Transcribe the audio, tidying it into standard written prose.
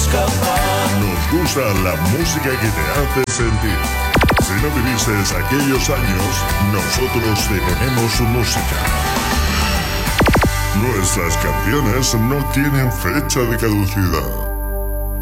escapar. Nos gusta la música que te hace sentir. Si no viviste aquellos años, nosotros te ponemos su música. Nuestras canciones no tienen fecha de caducidad.